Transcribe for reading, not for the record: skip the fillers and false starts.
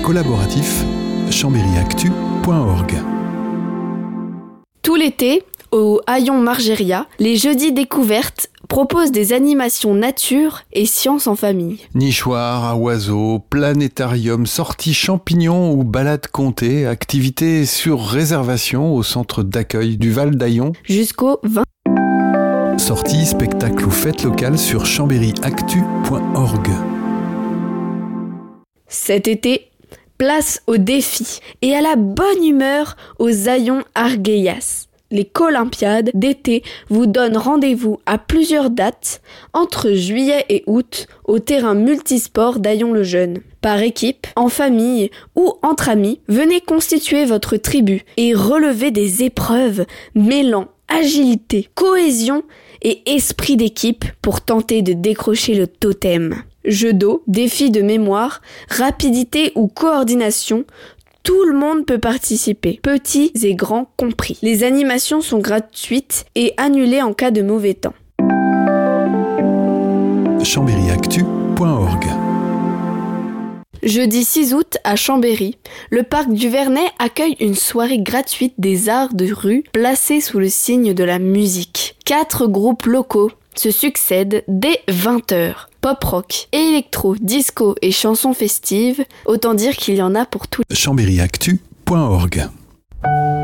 collaboratif chambéryactu.org. Tout l'été, au Hayon Margéria, les jeudis découvertes proposent des animations nature et sciences en famille. Nichoirs à oiseaux, planétarium, sorties champignons ou balades comptées, activités sur réservation au centre d'accueil du Val d'Hayon. Jusqu'au 20. Sorties, spectacles ou fêtes locales sur chambéryactu.org. Cet été, place au défi et à la bonne humeur aux Hayon Arguellas. Les Colympiades d'été vous donnent rendez-vous à plusieurs dates entre juillet et août au terrain multisport d'Hayon-le-Jeune. Par équipe, en famille ou entre amis, venez constituer votre tribu et relever des épreuves mêlant agilité, cohésion et esprit d'équipe pour tenter de décrocher le totem. Jeux d'eau, défis de mémoire, rapidité ou coordination, tout le monde peut participer, petits et grands compris. Les animations sont gratuites et annulées en cas de mauvais temps. chambéryactu.org. Jeudi 6 août à Chambéry, le parc du Vernet accueille une soirée gratuite des arts de rue placée sous le signe de la musique. 4 groupes locaux se succèdent dès 20h. Pop-rock, électro, disco et chansons festives, autant dire qu'il y en a pour tous. chambéryactu.org.